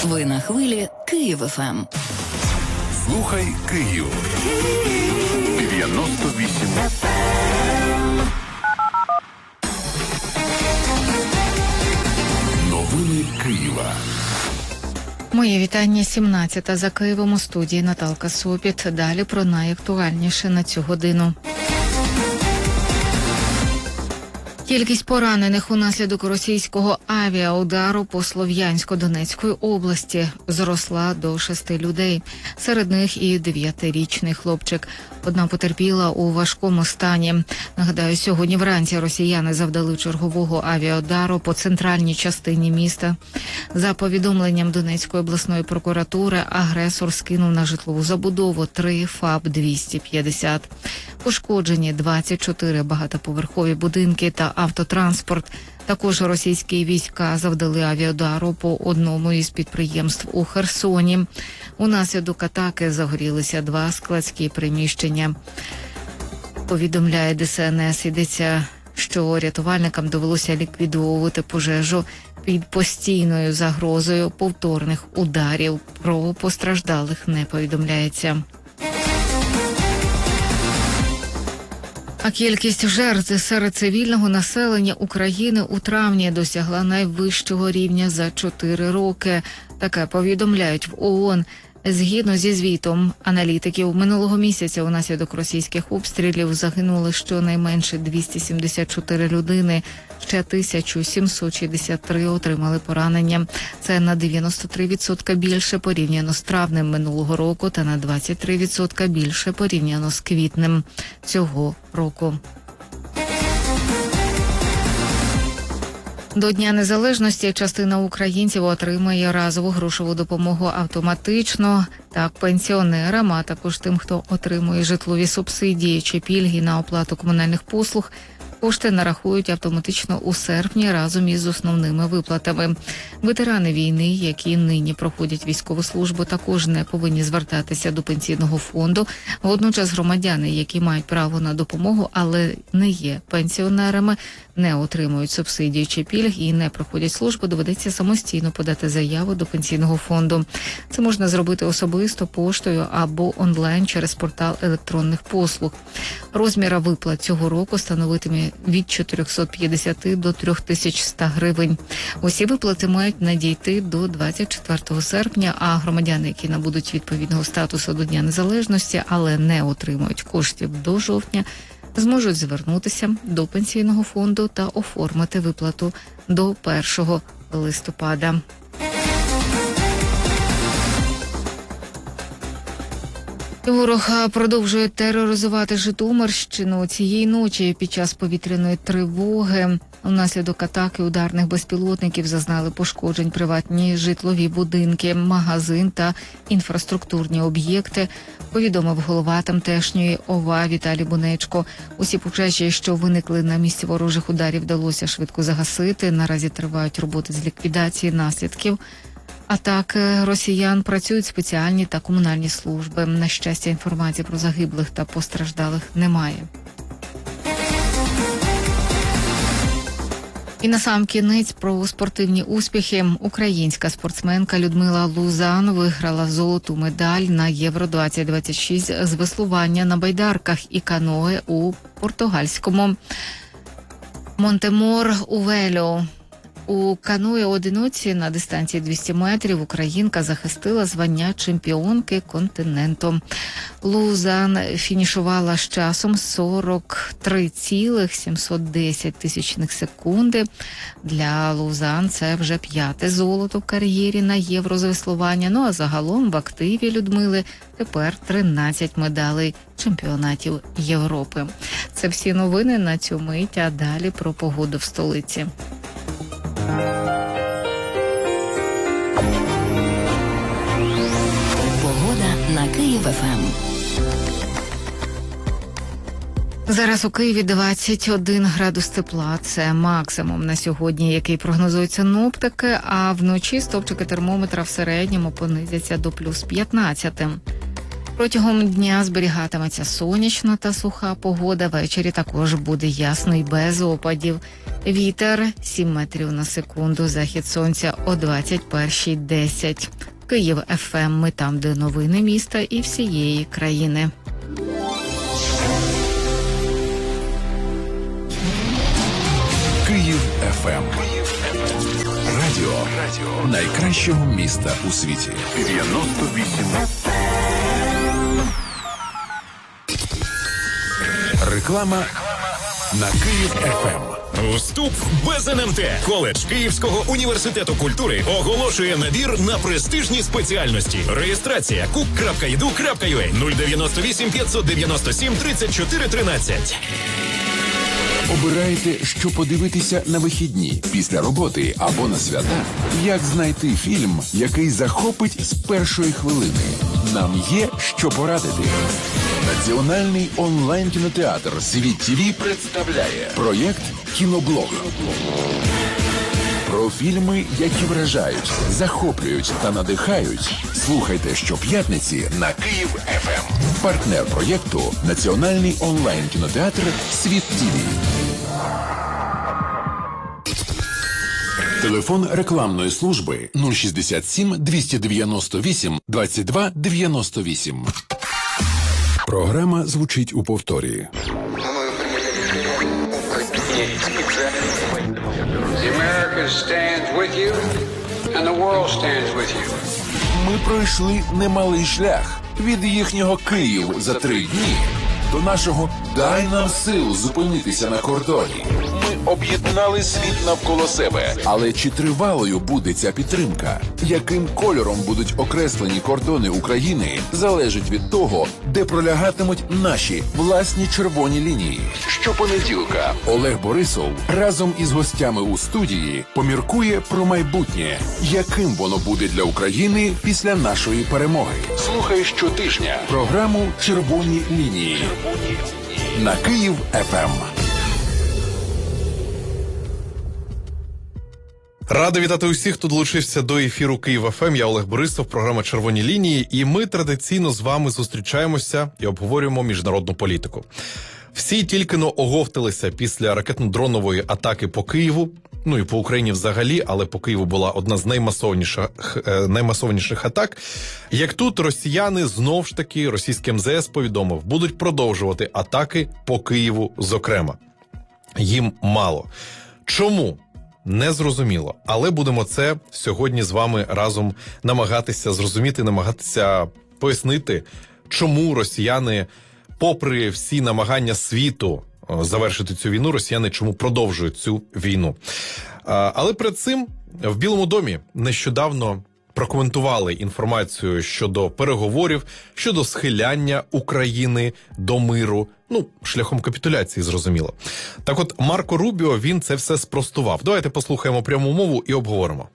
Ви на хвилі Київ ФМ. Слухай Київ. 98 FM. Новини Києва. Моє вітання. 17-та за Києвом, у студії Наталка Сопіт. Далі про найактуальніше на цю годину. Кількість поранених унаслідок російського авіаудару по Слов'янсько-Донецької області зросла до 6 людей. Серед них і 9-річний хлопчик. Одна потерпіла у важкому стані. Нагадаю, сьогодні вранці росіяни завдали чергового авіаудару по центральній частині міста. За повідомленням Донецької обласної прокуратури, агресор скинув на житлову забудову 3 ФАП-250. Пошкоджені 24 багатоповерхові будинки та автотранспорт. Також російські війська завдали авіаудару по одному із підприємств у Херсоні. Унаслідок атаки загорілися 2 складські приміщення. Повідомляє ДСНС, йдеться, що рятувальникам довелося ліквідовувати пожежу під постійною загрозою повторних ударів. Про постраждалих не повідомляється. А кількість жертв серед цивільного населення України у травні досягла найвищого рівня за 4 роки. Таке повідомляють в ООН. Згідно зі звітом аналітиків, минулого місяця унаслідок російських обстрілів загинули щонайменше 274 людини, ще 1763 отримали поранення. Це на 93% більше порівняно з травнем минулого року та на 23% більше порівняно з квітнем цього року. До Дня Незалежності частина українців отримає разову грошову допомогу автоматично, так пенсіонерам, а також тим, хто отримує житлові субсидії чи пільги на оплату комунальних послуг. Кошти нарахують автоматично у серпні разом із основними виплатами. Ветерани війни, які нині проходять військову службу, також не повинні звертатися до пенсійного фонду. Водночас громадяни, які мають право на допомогу, але не є пенсіонерами, не отримують субсидії чи пільг і не проходять службу, доведеться самостійно подати заяву до пенсійного фонду. Це можна зробити особисто, поштою або онлайн через портал електронних послуг. Розмір виплат цього року становитиме від 450 до 3100 гривень. Усі виплати мають надійти до 24 серпня, а громадяни, які набудуть відповідного статусу до Дня Незалежності, але не отримують коштів до жовтня, зможуть звернутися до пенсійного фонду та оформити виплату до 1 листопада. Ворог продовжує тероризувати Житомирщину. Цієї ночі під час повітряної тривоги внаслідок атаки ударних безпілотників зазнали пошкоджень приватні житлові будинки, магазин та інфраструктурні об'єкти, повідомив голова тамтешньої ОВА Віталій Бунечко. Усі пожежі, що виникли на місці ворожих ударів, вдалося швидко загасити. Наразі тривають роботи з ліквідації наслідків атаки росіян, працюють спеціальні та комунальні служби. На щастя, інформації про загиблих та постраждалих немає. І насамкінець про спортивні успіхи. Українська спортсменка Людмила Лузан виграла золоту медаль на Євро-2026 з веслування на байдарках і каное у португальському Монтемор-у-Велю. У каное-одиночці на дистанції 200 метрів українка захистила звання чемпіонки континенту. Лузан фінішувала з часом 43,710 секунди. Для Лузан це вже 5-те золото в кар'єрі на Євро з веслування. Ну а загалом в активі Людмили тепер 13 медалей чемпіонатів Європи. Це всі новини на цю мить, а далі про погоду в столиці. Погода на Київ ФМ. Зараз у Києві 21 градус тепла. Це максимум на сьогодні, який прогнозують синоптики, а вночі стовпчики термометра в середньому понизяться до плюс 15. Протягом дня зберігатиметься сонячна та суха погода. Ввечері також буде ясно і без опадів. Вітер 7 метрів на секунду. Захід сонця о 21:10. Київ ФМ. Ми там, де новини міста і всієї країни. Київ ФМ. Радіо найкращого міста у світі. 98 Реклама на Київ ФМ. Вступ без НМТ. Коледж Київського університету культури оголошує набір на престижні спеціальності. Реєстрація cook.edu.ua 098 597 34 13. Обирайте, що подивитися на вихідні, після роботи або на свята. Як знайти фільм, який захопить з першої хвилини? Нам є що порадити. Національний онлайн-кінотеатр «Світ ТВ» представляє проєкт «Кіноблог». Про фільми, які вражають, захоплюють та надихають. Слухайте щоп'ятниці на Київ ФМ. Партнер проєкту – Національний онлайн-кінотеатр «Світ ТВ». Телефон рекламної служби 067 298 22 98. Програма звучить у повторі. The America stands with you, and the world stands with you. Ми пройшли немалий шлях від їхнього Київ за 3 дні до нашого «Дай нам сил зупинитися на кордоні». Ми об'єднали світ навколо себе. Але чи тривалою буде ця підтримка? Яким кольором будуть окреслені кордони України, залежить від того, де пролягатимуть наші власні червоні лінії. Щопонеділка Олег Борисов разом із гостями у студії поміркує про майбутнє, яким воно буде для України після нашої перемоги. Слухай щотижня програму «Червоні лінії» на Київ ФМ. Радий вітати усіх, хто долучився до ефіру Київ ФМ. Я Олег Борисов, програма «Червоні лінії». І ми традиційно з вами зустрічаємося і обговорюємо міжнародну політику. Всі тільки-но оговталися після ракетно-дронової атаки по Києву. Ну і по Україні взагалі, але по Києву була одна з наймасовніших атак. Як тут росіяни, знов ж таки, російське МЗС повідомив, будуть продовжувати атаки по Києву зокрема. Їм мало. Чому? Незрозуміло. Але будемо це сьогодні з вами разом намагатися зрозуміти, намагатися пояснити, чому росіяни, попри всі намагання світу завершити цю війну, росіяни чому продовжують цю війну. Але перед цим в Білому домі нещодавно прокоментували інформацію щодо переговорів, щодо схиляння України до миру, шляхом капітуляції, зрозуміло. Так от, Марко Рубіо, він це все спростував. Давайте послухаємо пряму мову і обговоримо.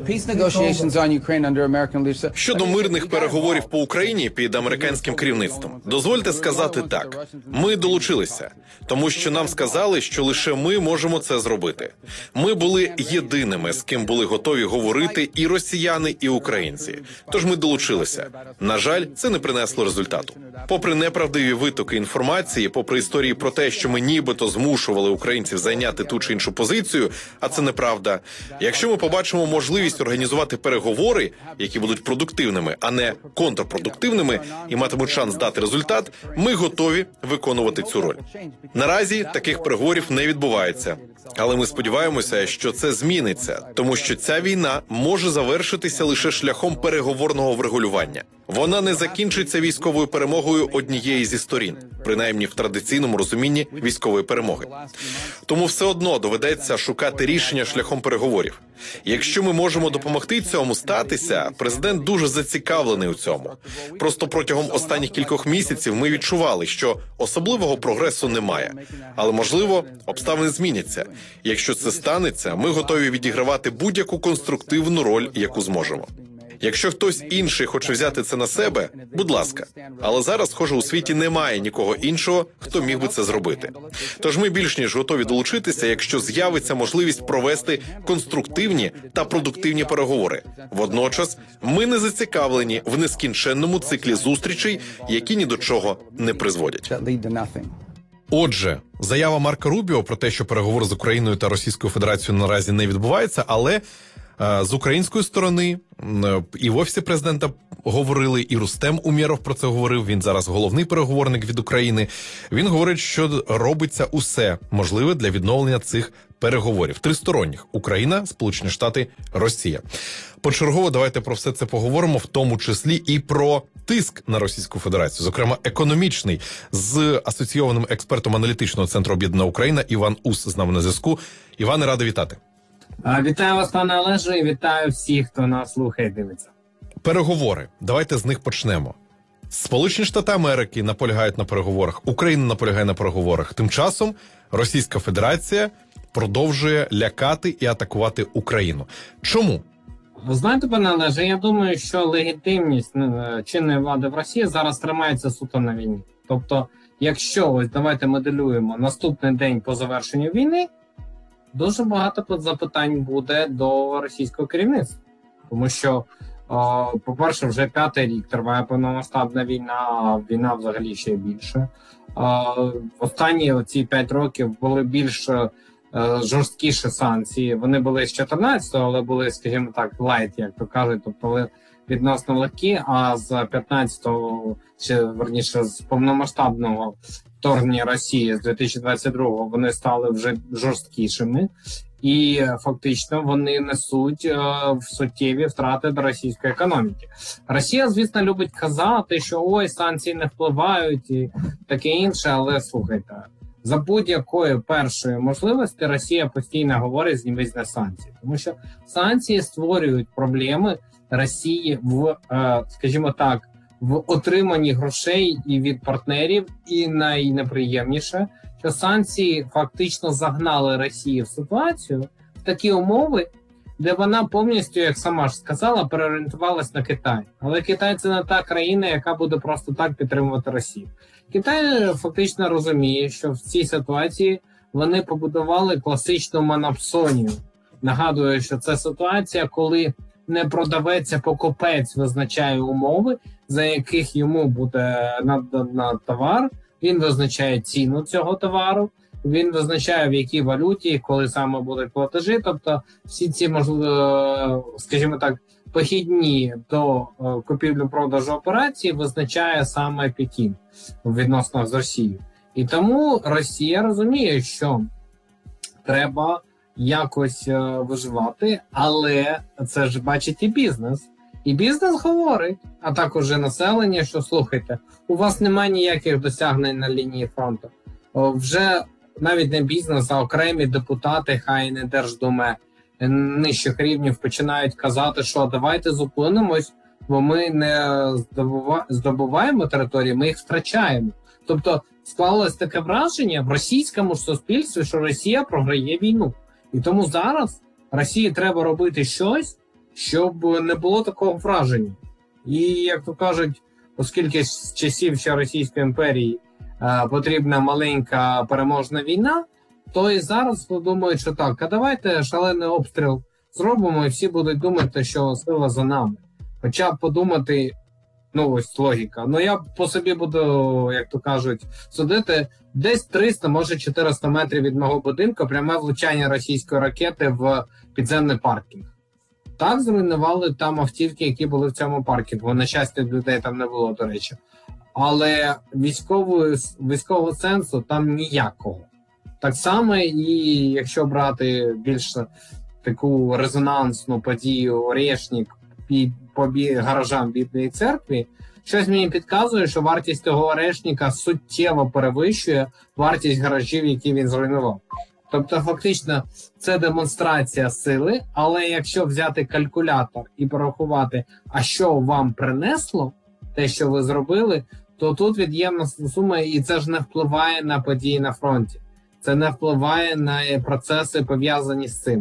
Щодо мирних переговорів по Україні під американським керівництвом, дозвольте сказати так. Ми долучилися, тому що нам сказали, що лише ми можемо це зробити. Ми були єдиними, з ким були готові говорити і росіяни, і українці. Тож ми долучилися. На жаль, це не принесло результату. Попри неправдиві витоки інформації, попри історії про те, що ми нібито змушували українців зайняти ту чи іншу позицію, а це неправда. Якщо ми побачимо можливість організувати переговори, які будуть продуктивними, а не контрпродуктивними, і матимуть шанс дати результат, ми готові виконувати цю роль. Наразі таких переговорів не відбувається. Але ми сподіваємося, що це зміниться, тому що ця війна може завершитися лише шляхом переговорного врегулювання. Вона не закінчиться військовою перемогою однієї зі сторін, принаймні в традиційному розумінні військової перемоги. Тому все одно доведеться шукати рішення шляхом переговорів. Якщо ми можемо допомогти цьому статися, президент дуже зацікавлений у цьому. Просто протягом останніх кількох місяців ми відчували, що особливого прогресу немає. Але, можливо, обставини зміняться. Якщо це станеться, ми готові відігравати будь-яку конструктивну роль, яку зможемо. Якщо хтось інший хоче взяти це на себе, будь ласка. Але зараз, схоже, у світі немає нікого іншого, хто міг би це зробити. Тож ми більш ніж готові долучитися, якщо з'явиться можливість провести конструктивні та продуктивні переговори. Водночас, ми не зацікавлені в нескінченному циклі зустрічей, які ні до чого не призводять. Отже, заява Марка Рубіо про те, що переговори з Україною та Російською Федерацією наразі не відбуваються, але з української сторони і в Офісі президента говорили, і Рустем Умєров про це говорив, він зараз головний переговорник від України. Він говорить, що робиться усе можливе для відновлення цих переговорів. Тристоронніх – Україна, Сполучені Штати, Росія. Почергово давайте про все це поговоримо, в тому числі і про тиск на Російську Федерацію, зокрема економічний, з асоційованим експертом аналітичного центру «Об'єднана Україна» Іван Ус з нами на зв'язку. Іване, радий вітати. Вітаю вас, пане Олеже, і вітаю всіх, хто нас слухає і дивиться. Переговори. Давайте з них почнемо. Сполучені Штати Америки наполягають на переговорах, Україна наполягає на переговорах. Тим часом Російська Федерація продовжує лякати і атакувати Україну. Чому? Ви знаєте, пане Олеже, я думаю, що легітимність чинної влади в Росії зараз тримається суто на війні. Тобто, якщо ось давайте моделюємо наступний день по завершенню війни, дуже багато запитань буде до російського керівництва. Тому що, по-перше, вже 5-й рік триває повномасштабна війна, а війна взагалі ще більше. Останні оці 5 років були більш жорсткіші санкції. Вони були з 14-го, але були, скажімо так, лайт, як то кажуть, тобто відносно легкі, а з 15-го, чи верніше з повномасштабного вторгнення Росії з 2022-го вони стали вже жорсткішими. І фактично вони несуть суттєві втрати до російської економіки. Росія, звісно, любить казати, що ой, санкції не впливають і таке інше, але слухайте, за будь-якої першої можливості Росія постійно говорить зніміть санкції. Тому що санкції створюють проблеми Росії в, скажімо так, в отриманні грошей і від партнерів, і найнеприємніше, що санкції фактично загнали Росію в ситуацію, в такі умови, де вона повністю, як сама ж сказала, переорієнтувалась на Китай. Але Китай – це не та країна, яка буде просто так підтримувати Росію. Китай фактично розуміє, що в цій ситуації вони побудували класичну монопсонію. Нагадую, що це ситуація, коли не продавець, а покупець визначає умови, за яких йому буде надано товар, він визначає ціну цього товару, він визначає, в якій валюті, коли саме будуть платежі, тобто всі ці, можливо, скажімо так, похідні до купівлі-продажу операції визначає саме Пекін відносно з Росією. І тому Росія розуміє, що треба якось виживати, але це ж бачить і бізнес. І бізнес говорить, а також і населення, що слухайте, у вас немає ніяких досягнень на лінії фронту. Вже навіть не бізнес, а окремі депутати, хай не Держдуми нижчих рівнів починають казати, що давайте зупинимось, бо ми не здобуваємо території, ми їх втрачаємо. Тобто склалось таке враження в російському суспільстві, що Росія програє війну. І тому зараз Росії треба робити щось, щоб не було такого враження. І, як то кажуть, оскільки з часів ще Російської імперії потрібна маленька переможна війна, то і зараз думають, що так, а давайте шалений обстріл зробимо, і всі будуть думати, що сила за нами. Хоча б подумати, ну ось логіка. Ну я по собі буду, як то кажуть, судити, десь 300, може 400 метрів від мого будинку пряме влучання російської ракети в підземний паркінг. Так зруйнували там автівки, які були в цьому паркінгу. На щастя, людей там не було, до речі. Але військового сенсу там ніякого. Так само і якщо брати більш таку резонансну подію Орешник по гаражам Бідної церкви, щось мені підказує, що вартість того Орешника суттєво перевищує вартість гаражів, які він зруйнував. Тобто, фактично, це демонстрація сили, але якщо взяти калькулятор і порахувати, а що вам принесло, те, що ви зробили, то тут від'ємна сума, і це ж не впливає на події на фронті. Це не впливає на процеси, пов'язані з цим.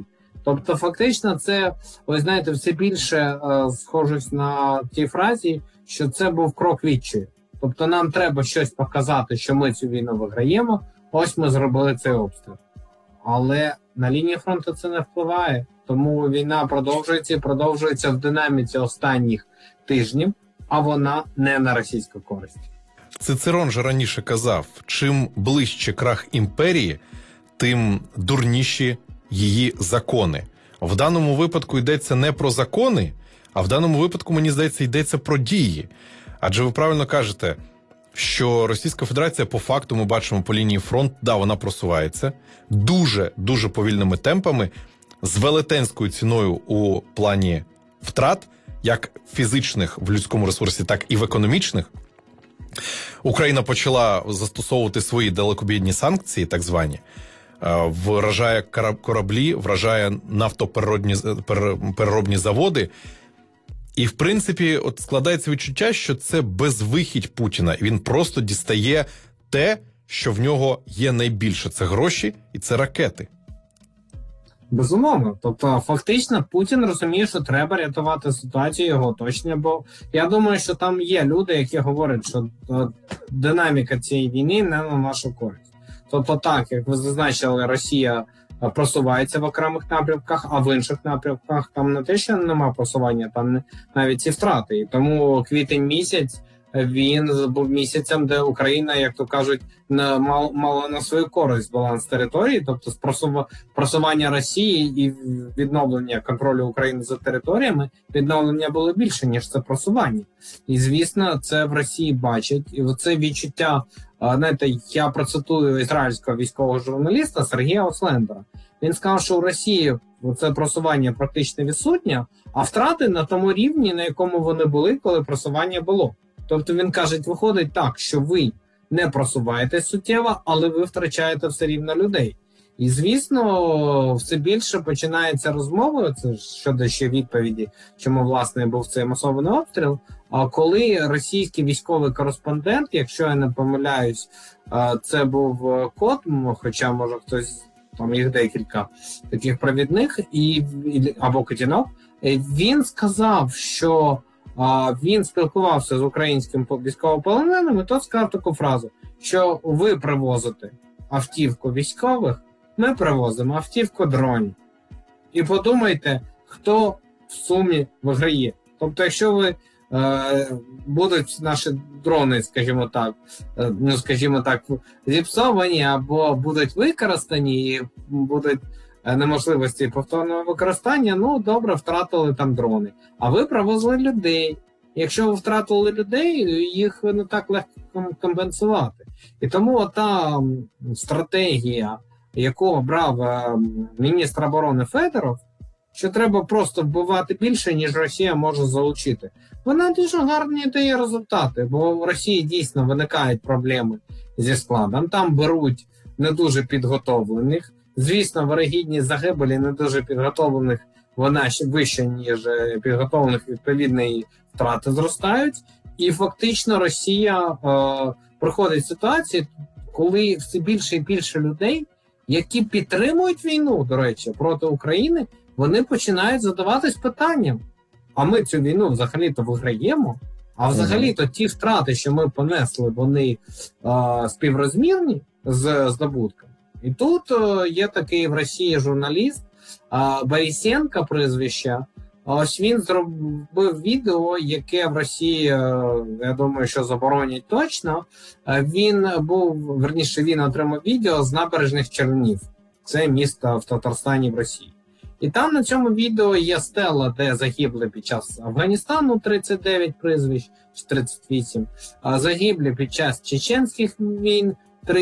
Тобто, фактично, це, ви знаєте, все більше схожусь на тій фразі, що це був крок відчаю. Тобто нам треба щось показати, що ми цю війну виграємо, ось ми зробили цей обстріл. Але на лінії фронту це не впливає, тому війна продовжується в динаміці останніх тижнів, а вона не на російську користь. Цицерон же раніше казав, чим ближче крах імперії, тим дурніші її закони. В даному випадку йдеться не про закони, а в даному випадку, мені здається, йдеться про дії. Адже ви правильно кажете, що Російська Федерація по факту, ми бачимо по лінії фронту, да, вона просувається дуже повільними темпами, з велетенською ціною у плані втрат, як фізичних в людському ресурсі, так і в економічних. Україна почала застосовувати свої далекобійні санкції, так звані, вражає кораблі, вражає нафтопереробні заводи. І, в принципі, от складається відчуття, що це безвихідь Путіна. І він просто дістає те, що в нього є найбільше. Це гроші і це ракети. Безумовно. Тобто, фактично, Путін розуміє, що треба рятувати ситуацію його оточення, бо я думаю, що там є люди, які говорять, що динаміка цієї війни не на нашу користь. Тобто так, як ви зазначили, Росія просувається в окремих напрямках, а в інших напрямках там не те, що немає просування, там навіть ці втрати. І тому квітень місяць, він був місяцем, де Україна, як то кажуть, мала на свою користь баланс території, тобто просування Росії і відновлення контролю України за територіями, відновлення було більше, ніж це просування. І, звісно, це в Росії бачать. І це відчуття, знаєте, я процитую ізраїльського військового журналіста Сергія Ослендера. Він сказав, що у Росії це просування практично відсутнє, а втрати на тому рівні, на якому вони були, коли просування було. Тобто він каже, виходить так, що ви не просуваєтесь суттєво, але ви втрачаєте все рівно людей. І, звісно, все більше починається розмова, це щодо ще відповіді, чому, власне, був цей масований обстріл, коли російський військовий кореспондент, якщо я не помиляюсь, це був Кот, хоча, може, хтось, там їх декілька таких провідних, або Котінов, він сказав, що він спілкувався з українським військовополоненим, і тот сказав таку фразу, що ви привозите автівку військових, ми привозимо автівку дронів. І подумайте, хто в сумі виграє. Тобто, якщо будуть наші дрони, скажімо так, зіпсовані або будуть використані і будуть неможливості повторного використання, ну, добре, втратили там дрони. А ви привозили людей. Якщо ви втратили людей, їх не так легко компенсувати. І тому та стратегія, яку обрав міністр оборони Федоров, що треба просто вбивати більше, ніж Росія може залучити, вона дуже гарні дає результати, бо в Росії дійсно виникають проблеми зі складом. Там беруть не дуже підготовлених. Звісно, вирогідність загибелі не дуже підготовлених, вона ще вища, ніж підготовлених, відповідної втрати зростають. І фактично Росія приходить в ситуацію, коли все більше і більше людей, які підтримують війну, до речі, проти України, вони починають задаватись питанням, а ми цю війну взагалі-то виграємо? А взагалі-то ті втрати, що ми понесли, вони співрозмірні з здобутками. І тут є такий в Росії журналіст Борисенко прізвище. Ось він зробив відео, яке в Росії, я думаю, що заборонять точно. Він отримав відео з набережних Чернів. Це місто в Татарстані в Росії. І там на цьому відео є стела, де загибли під час Афганістану 39 прізвищ, 38, загиблі під час чеченських війн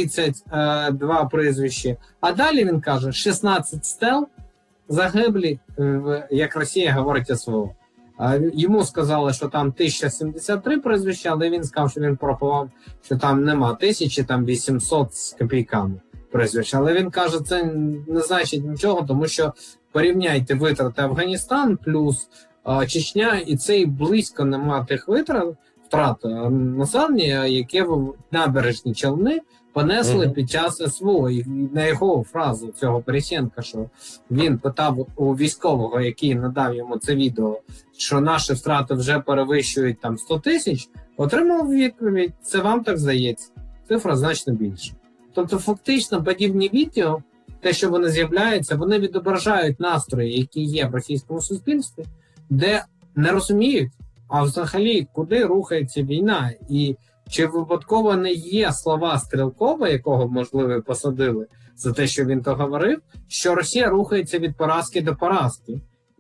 32 прізвища. А далі він каже, 16 стел загиблі, як Росія говорить СВО. Йому сказали, що там 1073 прізвища, але він сказав, що він порахував, що там нема 1000, там 800 з копійками прізвища. Але він каже, це не значить нічого, тому що порівняйте витрати Афганістан плюс Чечня, і це і близько нема тих втрат населення, яке в набережні Челни понесли під час СВО. І на його фразу цього Поросенка, що він питав у військового, який надав йому це відео, що наші втрати вже перевищують там 100 тисяч, отримав відповідь: це вам так здається. Цифра значно більша. Тобто фактично подібні відео, те, що вони з'являються, вони відображають настрої, які є в російському суспільстві, де не розуміють, а взагалі, куди рухається війна. І чи випадково не є слова Стрелкова, якого, можливо, посадили за те, що він то говорив, що Росія рухається від поразки до поразки.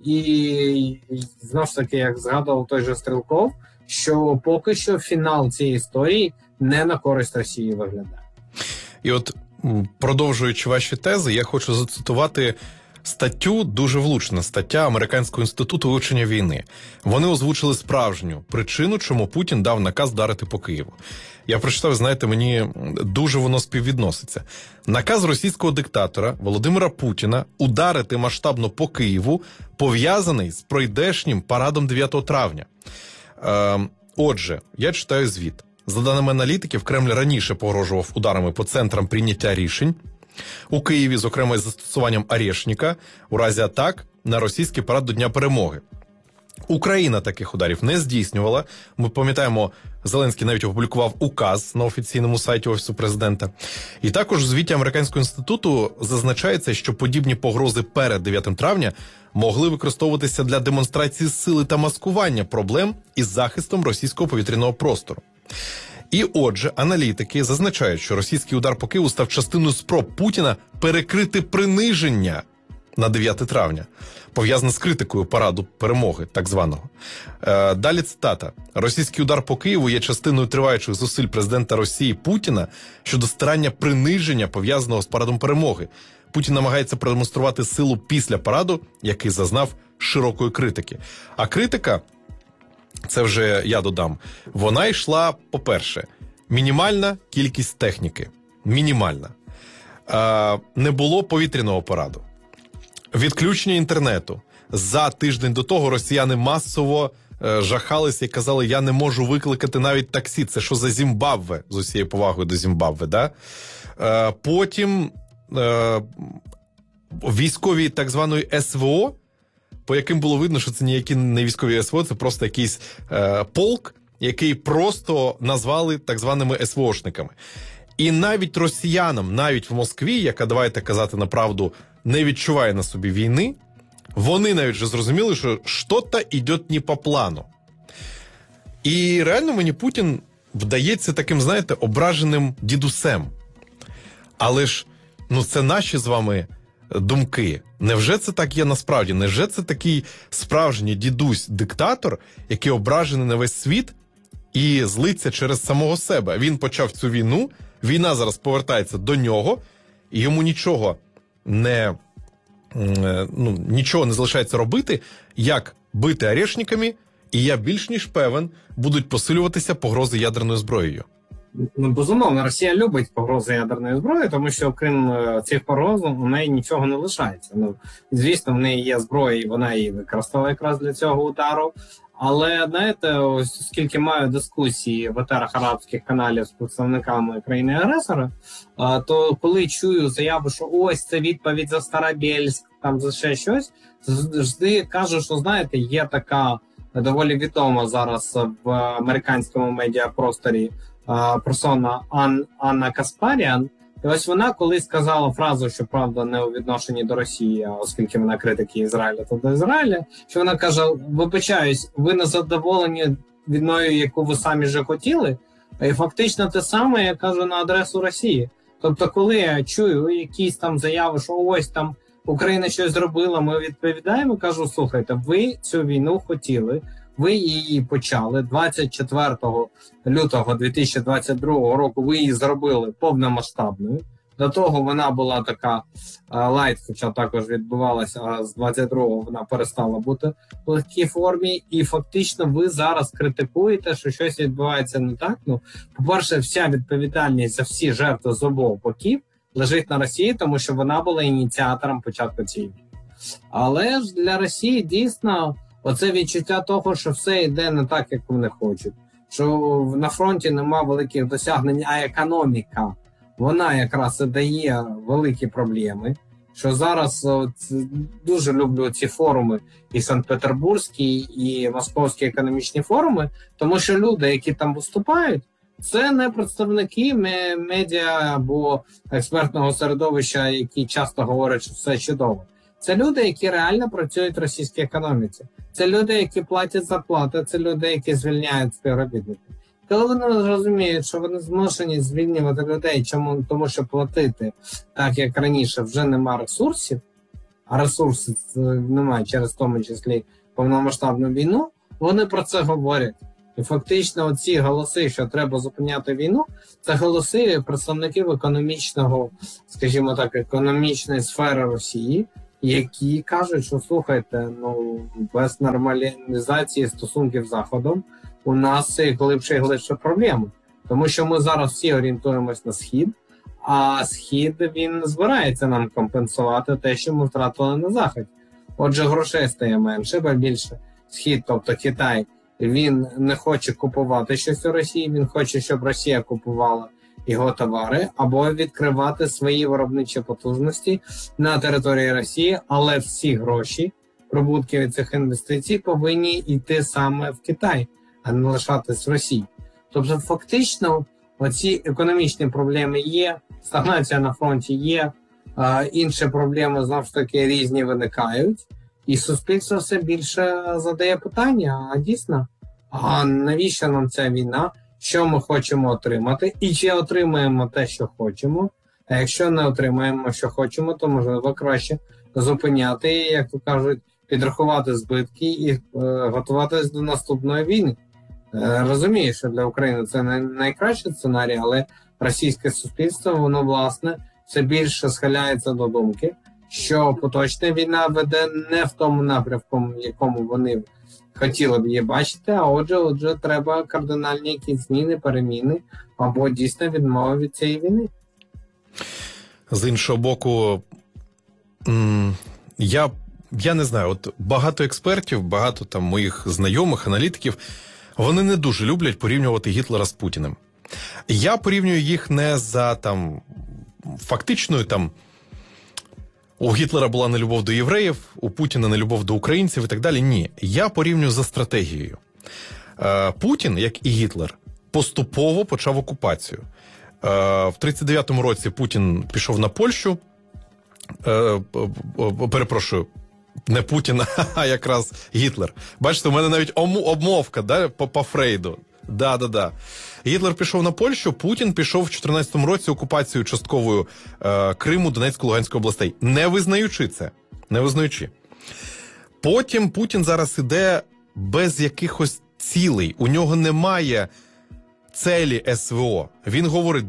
І знову ж таки, як згадував той же Стрелков, що поки що фінал цієї історії не на користь Росії виглядає. І от, продовжуючи ваші тези, я хочу зацитувати статтю, дуже влучна стаття Американського інституту вивчення війни. Вони озвучили справжню причину, чому Путін дав наказ вдарити по Києву. Я прочитав, знаєте, мені дуже воно співвідноситься. Наказ російського диктатора Володимира Путіна ударити масштабно по Києву пов'язаний з пройдешнім парадом 9 травня. Отже, я читаю звіт. За даними аналітиків, Кремль раніше погрожував ударами по центрам прийняття рішень у Києві, зокрема із застосуванням Орешника, у разі атак на російський парад до Дня Перемоги. Україна таких ударів не здійснювала. Ми пам'ятаємо, Зеленський навіть опублікував указ на офіційному сайті Офісу Президента. І також в звіті Американського інституту зазначається, що подібні погрози перед 9 травня могли використовуватися для демонстрації сили та маскування проблем із захистом російського повітряного простору. І отже, аналітики зазначають, що російський удар по Києву став частиною спроб Путіна перекрити приниження на 9 травня, пов'язане з критикою параду перемоги, так званого. Далі цитата. «Російський удар по Києву є частиною триваючих зусиль президента Росії Путіна щодо стирання приниження, пов'язаного з парадом перемоги. Путін намагається продемонструвати силу після параду, який зазнав широкої критики». А критика, це вже я додам, вона йшла, по-перше, мінімальна кількість техніки. Мінімальна. Не було повітряного параду. Відключення інтернету. За тиждень до того росіяни масово жахалися і казали, я не можу викликати навіть таксі. Це що за Зімбабве? З усією повагою до Зімбабве, да? Потім військові так званої СВО, по яким було видно, що це ніякі не військові СВО, це просто якийсь полк, який просто назвали так званими СВОшниками. І навіть росіянам, навіть в Москві, яка, давайте казати на правду, не відчуває на собі війни, вони навіть вже зрозуміли, що що-то йде не по плану. І реально мені Путін вдається таким, знаєте, ображеним дідусем. Але ж, це наші з вами думки. Невже це так є насправді? Невже це такий справжній дідусь-диктатор, який ображений на весь світ і злиться через самого себе? Він почав цю війну, війна зараз повертається до нього, і йому нічого не залишається робити, як бити орешниками, і я більш ніж певен, будуть посилюватися погрози ядерною зброєю. Безумовно, Росія любить погрози ядерної зброї, тому що, окрім цих погроз, у неї нічого не лишається. Звісно, в неї є зброя, і вона її використала якраз для цього удару. Але, знаєте, оскільки маю дискусії в етерах арабських каналів з представниками країни-агресора, то коли чую заяву, що ось це відповідь за Старобєльськ, там за ще щось, завжди кажу, що, знаєте, є така доволі відома зараз в американському медіапросторі персона Анна Каспаріан. І ось вона колись сказала фразу, що, правда, не у відношенні до Росії, оскільки вона критики Ізраїля, то до Ізраїля, що вона каже, вибачаюсь, ви не задоволені війною, яку ви самі вже хотіли, і фактично те саме я кажу на адресу Росії. Тобто, коли я чую якісь там заяви, що ось там Україна щось зробила, ми відповідаємо, кажу, слухайте, ви цю війну хотіли, ви її почали 24 лютого 2022 року, ви її зробили повномасштабною. До того вона була така лайт, хоча також відбувалася, а з 22-го вона перестала бути в легкій формі. І фактично ви зараз критикуєте, що щось відбувається не так. По-перше, вся відповідальність за всі жертви з обох боків лежить на Росії, тому що вона була ініціатором початку цієї війни. Але ж для Росії дійсно оце відчуття того, що все йде не так, як вони хочуть. Що на фронті нема великих досягнень, а економіка вона якраз і дає великі проблеми. Що зараз дуже люблю ці форуми, і Санкт-Петербурзький, і Московські економічні форуми, тому що люди, які там виступають, це не представники медіа або експертного середовища, які часто говорять, що все чудово. Це люди, які реально працюють в російській економіці. Це люди, які платять зарплати, це люди, які звільняють співробітників. Коли вони розуміють, що вони змушені звільнювати людей, тому що платити, так як раніше, вже нема ресурсів, а ресурсів немає через в тому числі повномасштабну війну, вони про це говорять. І фактично оці голоси, що треба зупиняти війну, це голоси представників економічного, скажімо так, економічної сфери Росії, які кажуть, що слухайте, без нормалізації стосунків з Заходом у нас це глибше і глибше проблеми. Тому що ми зараз всі орієнтуємось на Схід, а Схід, він збирається нам компенсувати те, що ми втратили на Заході. Отже, грошей стає менше, бо більше Схід, тобто Китай, він не хоче купувати щось у Росії, він хоче, щоб Росія купувала його товари, або відкривати свої виробничі потужності на території Росії, але всі гроші, прибутки від цих інвестицій повинні йти саме в Китай, а не лишатись в Росії. Тобто фактично оці економічні проблеми є, стагнація на фронті є, інші проблеми, знову ж таки, різні виникають, і суспільство все більше задає питання, а дійсно, а навіщо нам ця війна, що ми хочемо отримати, і чи отримаємо те, що хочемо, а якщо не отримаємо, що хочемо, то можливо краще зупиняти, як то кажуть, підрахувати збитки і готуватись до наступної війни. Розумію, що для України це не найкращий сценарій, але російське суспільство, воно, власне, все більше схиляється до думки, що поточна війна веде не в тому напрямку, в якому вони хотіли б її бачити, а отже, треба кардинальні якісь зміни, переміни, або дійсно відмова від цієї війни. З іншого боку, я не знаю, от багато експертів, багато там моїх знайомих, аналітиків, вони не дуже люблять порівнювати Гітлера з Путіним. Я порівнюю їх не за там фактичною там у Гітлера була нелюбов до євреїв, у Путіна нелюбов до українців і так далі. Ні, я порівнюю за стратегією. Путін, як і Гітлер, поступово почав окупацію. В 1939 році Путін пішов на Польщу, перепрошую, не Путін, а якраз Гітлер. Бачите, у мене навіть обмовка, да, по Фрейду. Да. Гітлер пішов на Польщу, Путін пішов в 2014 році окупацію частковою Криму, Донецької, Луганської областей. Не визнаючи це. Не визнаючи. Потім Путін зараз іде без якихось цілей. У нього немає цілі СВО. Він говорить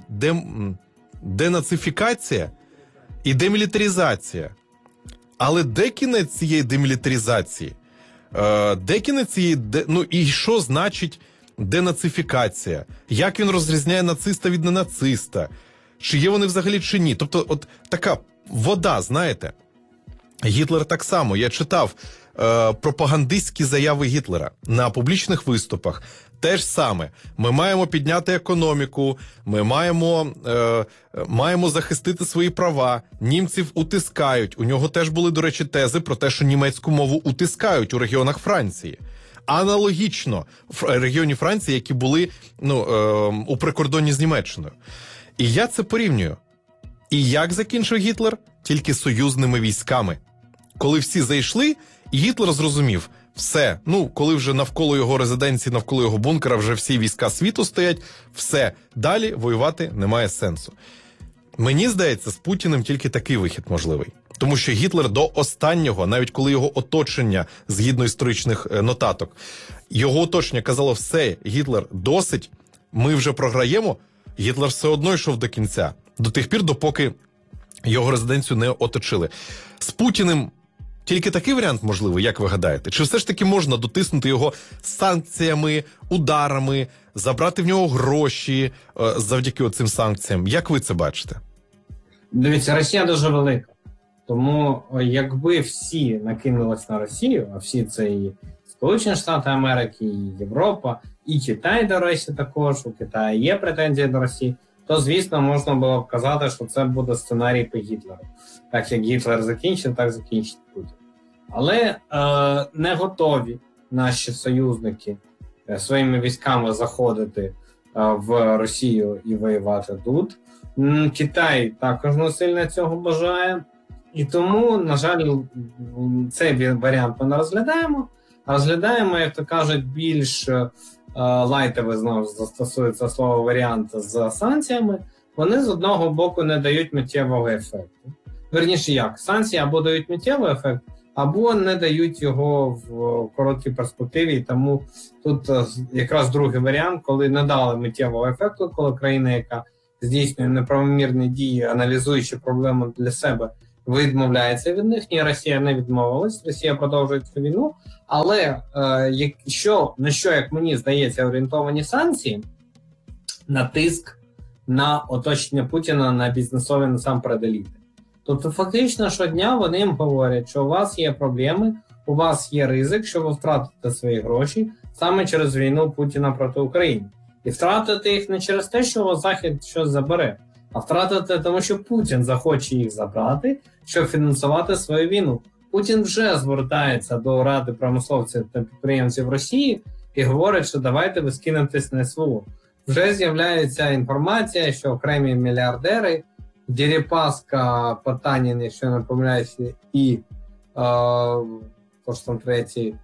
денацифікація і демілітаризація. Але де кінець цієї демілітаризації? Де кінець цієї... і що значить денацифікація? Як він розрізняє нациста від ненациста? Чи є вони взагалі, чи ні? Тобто, от така вода, знаєте. Гітлер так само. Я читав пропагандистські заяви Гітлера на публічних виступах. Те ж саме. Ми маємо підняти економіку, ми маємо захистити свої права. Німців утискають. У нього теж були, до речі, тези про те, що німецьку мову утискають у регіонах Франції. Аналогічно в регіоні Франції, які були у прикордонні з Німеччиною. І я це порівнюю. І як закінчив Гітлер? Тільки союзними військами. Коли всі зайшли, і Гітлер зрозумів, все, коли вже навколо його резиденції, навколо його бункера вже всі війська світу стоять, все, далі воювати немає сенсу. Мені здається, з Путіним тільки такий вихід можливий. Тому що Гітлер до останнього, навіть коли його оточення, згідно історичних нотаток, його оточення казало, все, Гітлер, досить, ми вже програємо, Гітлер все одно йшов до кінця. До тих пір, допоки його резиденцію не оточили. З Путіним тільки такий варіант можливий, як ви гадаєте? Чи все ж таки можна дотиснути його санкціями, ударами, забрати в нього гроші завдяки оцим санкціям? Як ви це бачите? Дивіться, Росія дуже велика. Тому якби всі накинулись на Росію, а всі це і Сполучені Штати Америки, і Європа, і Китай, до речі, також, у Китаю є претензії до Росії, то, звісно, можна було б казати, що це буде сценарій по Гітлеру. Так як Гітлер закінчив, так закінчить Путін. Але не готові наші союзники своїми військами заходити в Росію і воювати тут. Китай також не сильно цього бажає. І тому, на жаль, цей варіант ми не розглядаємо. Розглядаємо, як то кажуть, більш лайтове, знову застосується слово варіант з санкціями. Вони з одного боку не дають миттєвого ефекту. Верніше як? Санкції або дають миттєвий ефект, або не дають його в короткій перспективі. Тому тут якраз другий варіант, коли не дали миттєвого ефекту, коли країна, яка здійснює неправомірні дії, аналізуючи проблему для себе, відмовляється від них. Ні, Росія не відмовилась, Росія продовжує цю війну. Але на що, як мені здається, орієнтовані санкції, на тиск на оточення Путіна на бізнесові насамперед еліти. Тобто фактично щодня вони їм говорять, що у вас є проблеми, у вас є ризик, що ви втратите свої гроші саме через війну Путіна проти України. І втратити їх не через те, що у вас Захід щось забере, а втратити тому, що Путін захоче їх забрати, щоб фінансувати свою війну. Путін вже звертається до Ради промисловців та підприємців Росії і говорить, що давайте ви скинетесь на СВО. Вже з'являється інформація, що окремі мільярдери, Дерипаска, Потанін, якщо не помиляюся, і третій,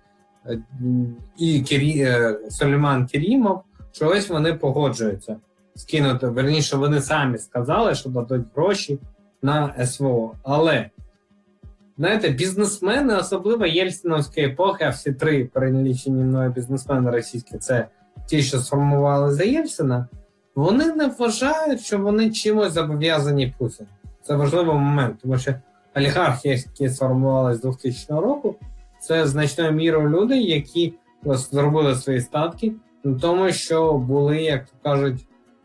і Сулейман Керімов, що ось вони погоджуються скинути. Верніше, вони самі сказали, що дадуть гроші на СВО. Але, знаєте, бізнесмени, особливо єльциновської епохи, а всі три перелічені мною бізнесмени російські, це ті, що сформували за Єльцина, вони не вважають, що вони чимось зобов'язані Путіну. Це важливий момент, тому що олігархи, які сформувалися з 2000 року, це значною мірою люди, які зробили свої статки на тому, що були, як то кажуть,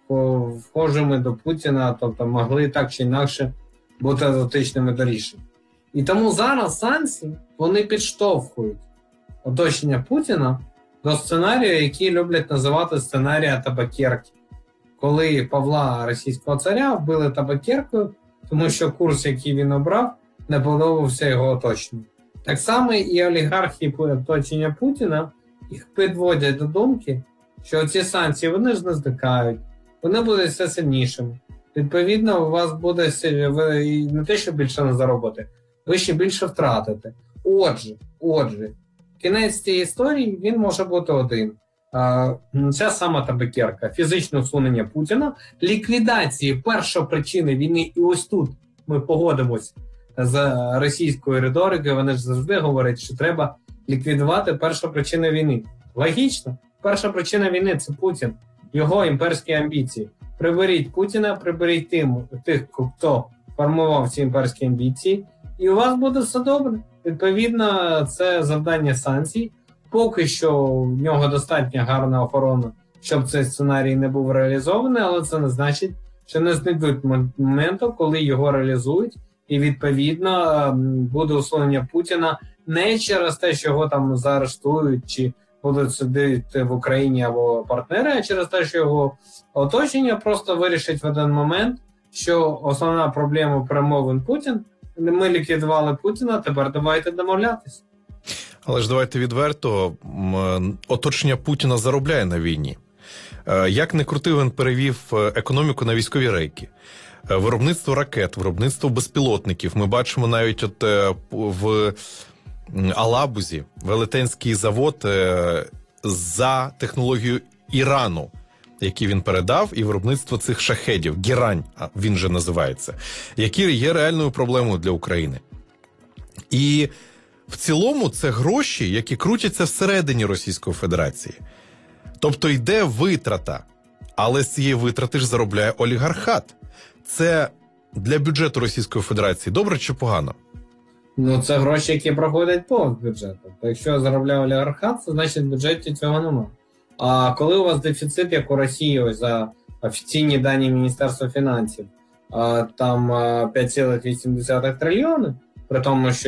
вхожими до Путіна, тобто могли так чи інакше бути дотичними до рішень. І тому зараз санкції, вони підштовхують оточення Путіна до сценарію, який люблять називати сценарія табакерки. Коли Павла, російського царя, вбили табакеркою, тому що курс, який він обрав, не подобався його оточенню. Так само і олігархи оточення Путіна їх підводять до думки, що ці санкції, вони ж не зникають, вони будуть все сильнішими. Відповідно, у вас буде ви не те, що більше не заробите, ви ще більше втратите. Отже, кінець цієї історії, він може бути один. Ця сама табакерка, фізичне усунення Путіна, ліквідації першопричини війни, і ось тут ми погодимось з російською риторикою, вони ж завжди говорять, що треба ліквідувати першопричину війни. Логічно, перша причина війни – це Путін, його імперські амбіції. Приберіть Путіна, приберіть тих, хто формував ці імперські амбіції, і у вас буде все добре. Відповідно, це завдання санкцій. Поки що в нього достатньо гарна охорона, щоб цей сценарій не був реалізований, але це не значить, що не знайдуть моменту, коли його реалізують, і відповідно буде усунення Путіна не через те, що його там заарештують, чи будуть сидіти в Україні або партнери, а через те, що його оточення просто вирішить в один момент, що основна проблема перемовин Путін, ми ліквідували Путіна, тепер давайте домовлятися. Але ж давайте відверто, оточення Путіна заробляє на війні. Як не крути, він перевів економіку на військові рейки. Виробництво ракет, виробництво безпілотників. Ми бачимо навіть в Алабузі велетенський завод за технологією Ірану, який він передав, і виробництво цих шахедів, Герань, він же називається, які є реальною проблемою для України. І в цілому це гроші, які крутяться всередині Російської Федерації. Тобто йде витрата, але з цієї витрати ж заробляє олігархат. Це для бюджету Російської Федерації добре чи погано? Ну, це гроші, які проходять повз бюджету. Якщо заробляє олігархат, це значить в бюджеті цього немає. А коли у вас дефіцит, як у Росії, ось за офіційні дані Міністерства фінансів, там 5,8 трильйони, при тому, що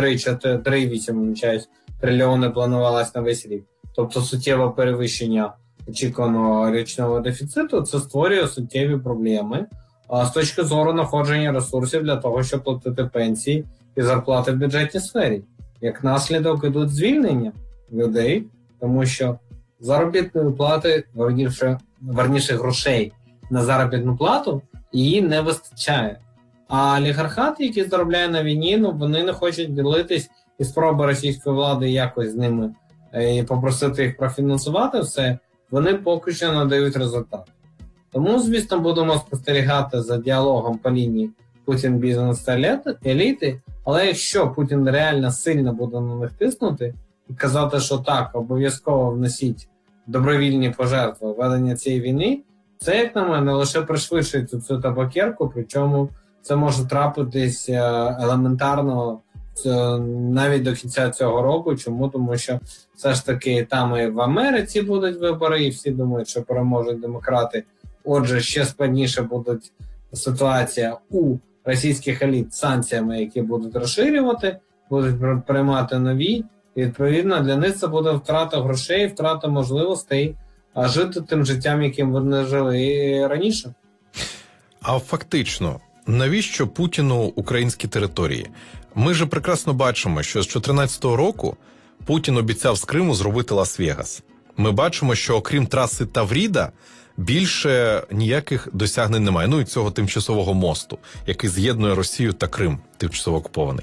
3,8 трильйони планувалось на весь рік. Тобто суттєве перевищення очікуваного річного дефіциту, це створює суттєві проблеми з точки зору знаходження ресурсів для того, щоб платити пенсії і зарплати в бюджетній сфері. Як наслідок ідуть звільнення людей, тому що заробітної плати, верніше грошей на заробітну плату, її не вистачає. А олігархати, які заробляє на війні, вони не хочуть ділитись, і спроби російської влади якось з ними і попросити їх профінансувати все, вони поки що не дають результат. Тому, звісно, будемо спостерігати за діалогом по лінії Путін-бізнес-еліти, але якщо Путін реально сильно буде на них тиснути і казати, що так, обов'язково внесіть добровільні пожертви ведення цієї війни, це, як на мене, лише пришвидшить цю табакерку, причому це може трапитись елементарно навіть до кінця цього року. Чому? Тому що все ж таки там і в Америці будуть вибори, і всі думають, що переможуть демократи. Отже, ще складніше буде ситуація у російських еліт з санкціями, які будуть розширювати, будуть приймати нові. І, відповідно, для них це буде втрата грошей, втрата можливостей жити тим життям, яким вони жили і раніше. А фактично, навіщо Путіну українські території? Ми ж прекрасно бачимо, що з 2014 року Путін обіцяв з Криму зробити Лас-Вегас. Ми бачимо, що окрім траси Тавріда, більше ніяких досягнень немає. Ну і цього тимчасового мосту, який з'єднує Росію та Крим, тимчасово окупований.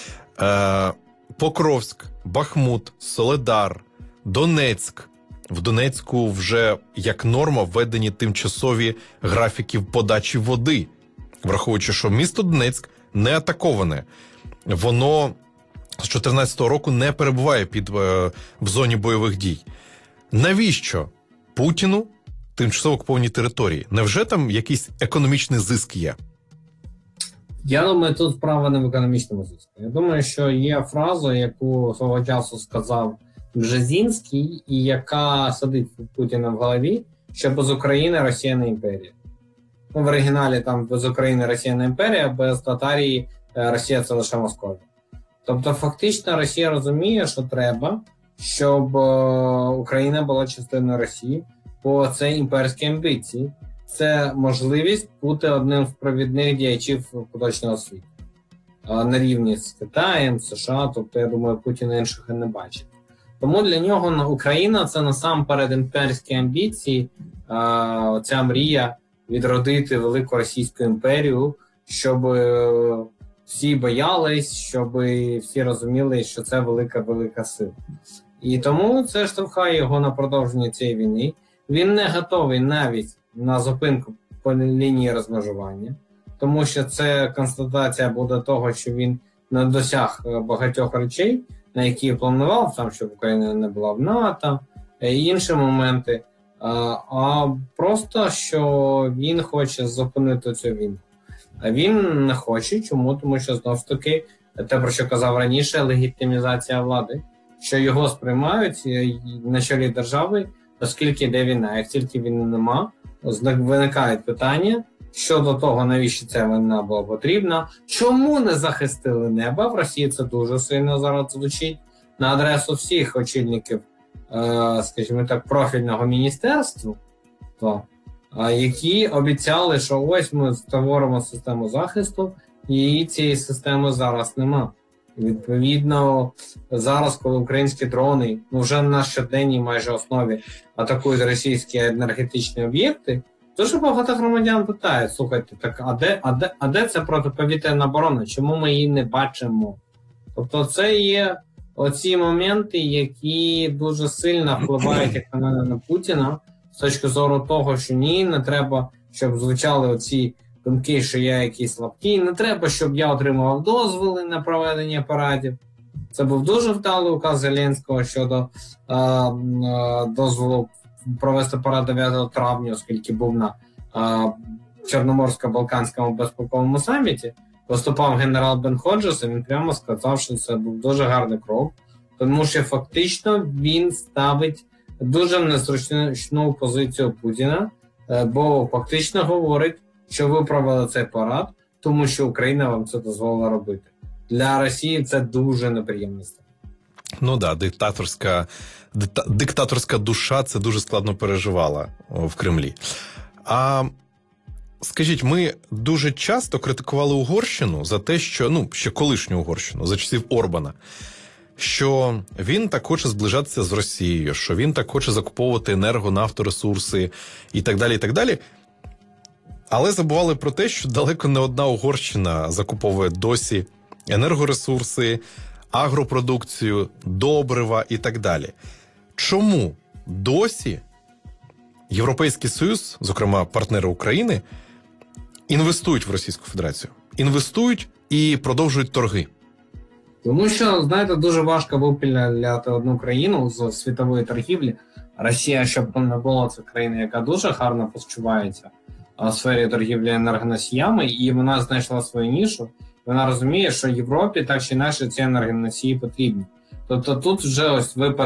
Покровськ, Бахмут, Соледар, Донецьк. В Донецьку вже як норма введені тимчасові графіки подачі води, враховуючи, що місто Донецьк не атаковане. Воно з 2014 року не перебуває в зоні бойових дій. Навіщо Путіну тимчасово окуповані території? Невже там якийсь економічний зиск є? Я думаю, тут справа не в економічному зиску. Я думаю, що є фраза, яку свого часу сказав Бжезінський, і яка сидить у Путіна в голові, що без України Росія не імперія. Ну, в оригіналі там без України Росія не імперія, без Татарії Росія це лише Московія. Тобто фактично Росія розуміє, що треба, щоб Україна була частиною Росії, бо це імперські амбіції. Це можливість бути одним з провідних діячів поточного світу. На рівні з Китаєм, США, тобто, я думаю, Путін інших і не бачить. Тому для нього Україна – це насамперед імперські амбіції, оця мрія відродити велику Російську імперію, щоб всі боялись, щоб всі розуміли, що це велика сила. І тому це штовхає його на продовження цієї війни. Він не готовий навіть на зупинку по лінії розмежування, тому що це констатація буде того, що він не досяг багатьох речей, на які планував, там, щоб Україна не була в НАТО, і інші моменти, а просто, що він хоче зупинити цю війну. А він не хоче. Чому? Тому що, знову ж таки, те, про що казав раніше, легітимізація влади, що його сприймають на чолі держави, оскільки йде війна. Як тільки війни нема, виникають питання щодо того, навіщо ця війна була потрібна, чому не захистили неба. В Росії це дуже сильно зараз звучить на адресу всіх очільників, скажімо так, профільного міністерства, які обіцяли, що ось ми створимо систему захисту, і цієї системи зараз нема. Відповідно, зараз, коли українські дрони вже на щоденній майже основі атакують російські енергетичні об'єкти, дуже багато громадян питають: слухайте, так а де це протиповітряна оборона? Чому ми її не бачимо? Тобто це є оці моменти, які дуже сильно впливають, як на мене, на Путіна, з точки зору того, що ні, не треба, щоб звучали оці думки, що я якийсь слабкий, не треба, щоб я отримував дозволи на проведення парадів. Це був дуже вдалий указ Зеленського щодо дозволу провести парад 9 травня, оскільки був на Чорноморсько-Балканському безпековому саміті. Виступав генерал Бен Ходжес, і він прямо сказав, що це був дуже гарний крок, тому що фактично він ставить дуже незручну позицію Путіна, бо фактично говорить, що ви провели цей парад, тому що Україна вам це дозволила робити. Для Росії це дуже неприємно. Ну да, диктаторська душа це дуже складно переживала в Кремлі. А скажіть, ми дуже часто критикували Угорщину за те, що, ще колишню Угорщину, за часів Орбана, що він так хоче зближатися з Росією, що він так хоче закуповувати нафторесурси і так далі, і так далі. Але забували про те, що далеко не одна Угорщина закуповує досі енергоресурси, агропродукцію, добрива і так далі. Чому досі Європейський Союз, зокрема партнери України, інвестують в Російську Федерацію? Інвестують і продовжують торги? Тому що, знаєте, дуже важко випиляти одну країну з світової торгівлі. Росія, щоб не було, це країна, яка дуже гарно почувається у сфері торгівлі енергоносіями, і вона знайшла свою нішу. Вона розуміє, що Європі так чи інакше ці енергоносії потрібні. Тобто тут вже ось ви